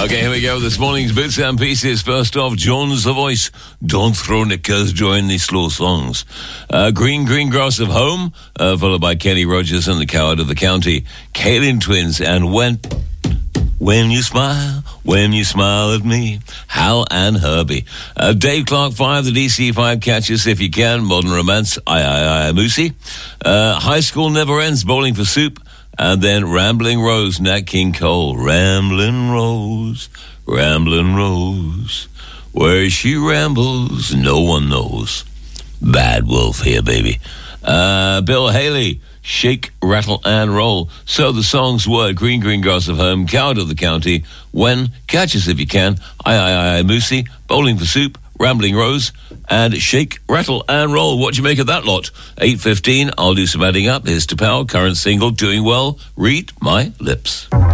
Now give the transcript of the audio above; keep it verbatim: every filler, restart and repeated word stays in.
Okay, here we go. This morning's Bits and Pieces. First off, Jones the Voice. Don't throw knickers during these slow songs. Uh, Green Green Grass of Home, uh, followed by Kenny Rogers and the Coward of the County. Kaylin Twins and When... When you smile, when you smile at me. Hal and Herbie. Uh, Dave Clark five, the D C five, Catch Us If You Can. Modern Romance, I, I, I, Moosey. Uh, High School Never Ends, Bowling for Soup. And then Rambling Rose, Nat King Cole. Rambling Rose, Rambling Rose. Where she rambles, no one knows. Bad Wolf here, baby. Uh, Bill Haley. Shake, Rattle, and Roll. So the songs were Green Green Grass of Home, Coward of the County, When, Catch Us If You Can, I, I, I, Moosey, Bowling for Soup, Rambling Rose, and Shake, Rattle, and Roll. What do you make of that lot? eight fifteen, I'll do some adding up. Here's to Power, current single, Doing Well, Read My Lips.